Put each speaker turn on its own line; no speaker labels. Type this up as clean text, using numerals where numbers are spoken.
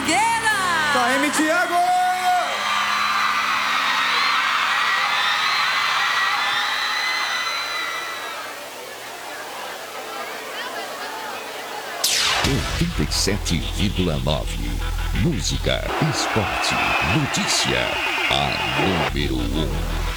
together!
KM Thiago!
Música, esporte, notícia. A número 1.